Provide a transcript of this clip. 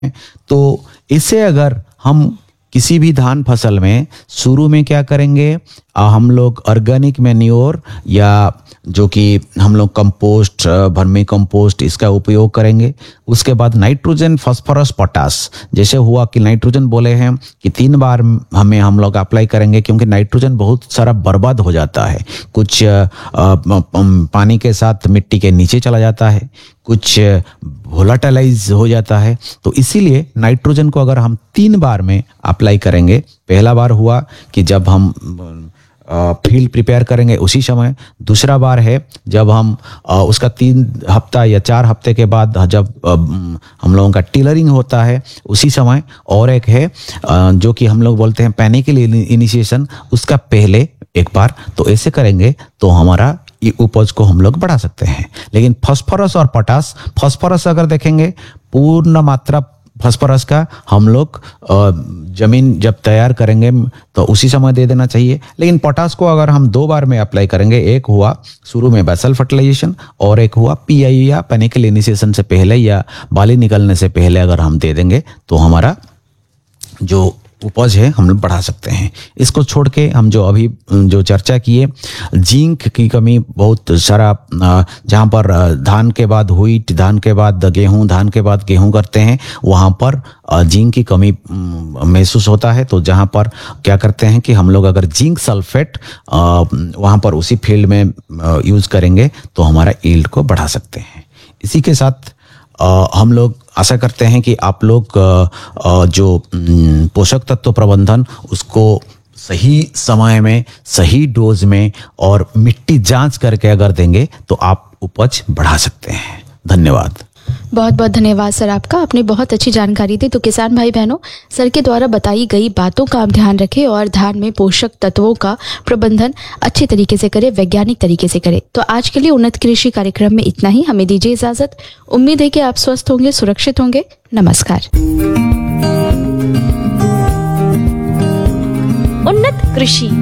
तो इससे अगर हम किसी भी धान फसल में शुरू में क्या करेंगे, हम लोग ऑर्गेनिक मैन्योर या जो कि हम लोग कंपोस्ट, वर्मी कंपोस्ट, इसका उपयोग करेंगे। उसके बाद नाइट्रोजन, फास्फोरस, पोटास, जैसे हुआ कि नाइट्रोजन बोले हैं कि 3 बार हम लोग अप्लाई करेंगे, क्योंकि नाइट्रोजन बहुत सारा बर्बाद हो जाता है। कुछ पानी के साथ मिट्टी के नीचे चला जाता है, कुछ वोलाटाइलाइज हो जाता है। तो इसीलिए नाइट्रोजन को अगर हम 3 बार में अप्लाई करेंगे, पहला बार हुआ कि जब हम फील्ड प्रिपेयर करेंगे उसी समय, दूसरा बार है जब हम उसका 3 हफ्ता या 4 हफ्ते के बाद जब हम लोगों का टिलरिंग होता है उसी समय, और एक है जो कि हम लोग बोलते हैं पैनिकल इनिशिएशन, उसका पहले एक बार। तो ऐसे करेंगे तो हमारा ये उपज को हम लोग बढ़ा सकते हैं। लेकिन फास्फोरस और पोटास, फास्फोरस अगर देखेंगे पूर्ण मात्रा फास्फोरस का हम लोग जमीन जब तैयार करेंगे तो उसी समय दे देना चाहिए। लेकिन पोटास को अगर हम 2 बार में अप्लाई करेंगे, एक हुआ शुरू में बेसल फर्टिलाइजेशन और एक हुआ पीआई या पेनिकल इनिशिएशन से पहले या बाली निकलने से पहले अगर हम दे देंगे तो हमारा जो उपज है हम लोग बढ़ा सकते हैं। इसको छोड़ के हम जो अभी जो चर्चा किए, जिंक की कमी बहुत सारा, जहाँ पर धान के बाद व्हीट, धान के बाद गेहूं, धान के बाद गेहूं करते हैं, वहाँ पर जिंक की कमी महसूस होता है। तो जहाँ पर क्या करते हैं कि हम लोग अगर जिंक सल्फेट वहाँ पर उसी फील्ड में यूज़ करेंगे तो हमारा यील्ड को बढ़ा सकते हैं। इसी के साथ हम लोग आशा करते हैं कि आप लोग जो पोषक तत्व प्रबंधन उसको सही समय में, सही डोज में और मिट्टी जांच करके अगर देंगे तो आप उपज बढ़ा सकते हैं। धन्यवाद। बहुत बहुत धन्यवाद सर आपका, आपने बहुत अच्छी जानकारी दी। तो किसान भाई बहनों, सर के द्वारा बताई गई बातों का आप ध्यान रखें और धान में पोषक तत्वों का प्रबंधन अच्छे तरीके से करें, वैज्ञानिक तरीके से करें। तो आज के लिए उन्नत कृषि कार्यक्रम में इतना ही। हमें दीजिए इजाजत। उम्मीद है कि आप स्वस्थ होंगे, सुरक्षित होंगे। नमस्कार। उन्नत कृषि।